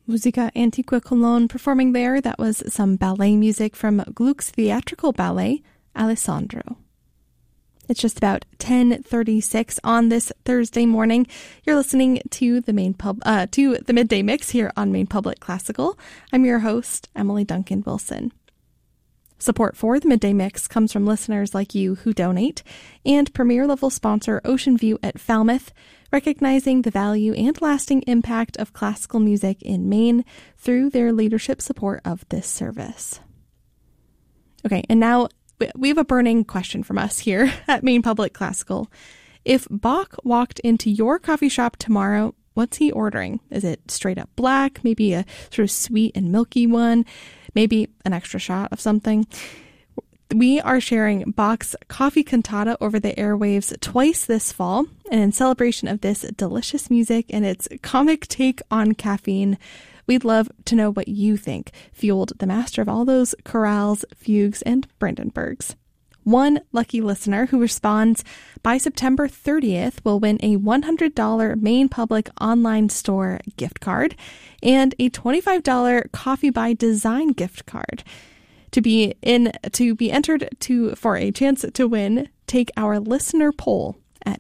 Musica Antiqua Cologne performing there. That was some ballet music from Gluck's theatrical ballet, Alessandro. It's just about 10:36 on this Thursday morning. You're listening to the Midday Mix here on Maine Public Classical. I'm your host, Emily Duncan Wilson. Support for the Midday Mix comes from listeners like you who donate, and premier level sponsor Ocean View at Falmouth, recognizing the value and lasting impact of classical music in Maine through their leadership support of this service. Okay, and now we have a burning question from us here at Maine Public Classical. If Bach walked into your coffee shop tomorrow, what's he ordering? Is it straight up black, maybe a sort of sweet and milky one, maybe an extra shot of something? We are sharing Bach's Coffee Cantata over the airwaves twice this fall, and in celebration of this delicious music and its comic take on caffeine, we'd love to know what you think fueled the master of all those chorales, fugues, and Brandenburgs. One lucky listener who responds by September 30th will win a $100 Maine Public online store gift card and a $25 Coffee by Design gift card. To be entered for a chance to win, take our listener poll at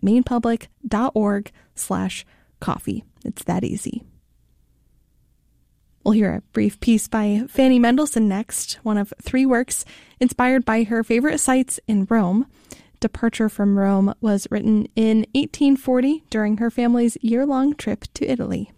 mainepublic.org/coffee. It's that easy. We'll hear a brief piece by Fanny Mendelssohn next, one of three works inspired by her favorite sites in Rome. Departure from Rome was written in 1840 during her family's year-long trip to Italy.